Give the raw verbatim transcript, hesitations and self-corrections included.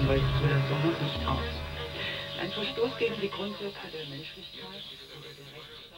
reicht so der Sommer nicht aus. Ein Verstoß gegen die Grundsätze der Menschlichkeit oder der Rechte